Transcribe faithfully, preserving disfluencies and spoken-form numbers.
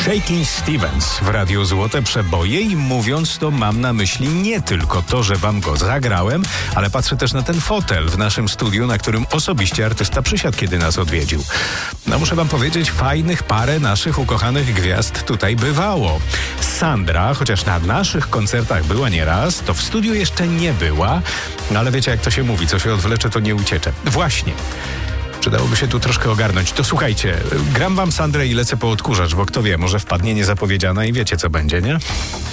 Shakin' Stevens w Radiu Złote Przeboje i mówiąc to mam na myśli nie tylko to, że wam go zagrałem, ale patrzę też na ten fotel w naszym studiu, na którym osobiście artysta przysiadł, kiedy nas odwiedził. No muszę wam powiedzieć, fajnych parę naszych ukochanych gwiazd tutaj bywało. Sandra, chociaż na naszych koncertach była nieraz, to w studiu jeszcze nie była, ale wiecie jak to się mówi, co się odwlecze, to nie uciecze. Właśnie. Przydałoby się tu troszkę ogarnąć. To słuchajcie, gram wam Sandrę i lecę po odkurzacz, bo kto wie, może wpadnie niezapowiedziana i wiecie co będzie, nie?